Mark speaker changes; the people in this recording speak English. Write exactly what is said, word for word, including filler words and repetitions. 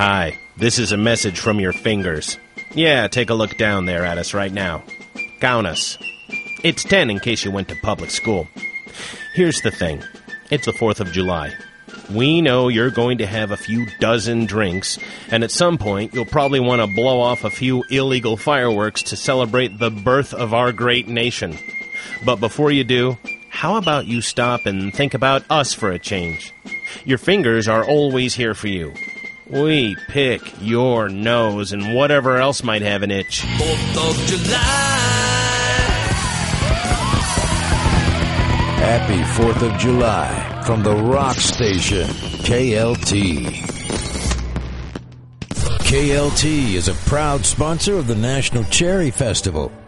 Speaker 1: Hi, this is a message from your fingers. Yeah, take a look down there at us right now. Count us. It's ten in case you went to public school. Here's the thing. It's the fourth of July. We know you're going to have a few dozen drinks, and at some point you'll probably want to blow off a few illegal fireworks to celebrate the birth of our great nation. But before you do, how about you stop and think about us for a change? Your fingers are always here for you. We pick your nose and whatever else might have an itch.
Speaker 2: fourth of July.
Speaker 3: Happy fourth of July from the Rock Station, K L T. K L T is a proud sponsor of the National Cherry Festival.